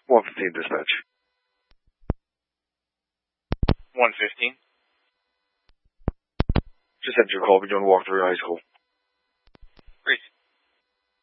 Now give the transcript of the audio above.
115 dispatch. 115. Just had your call. We're doing walk through high school.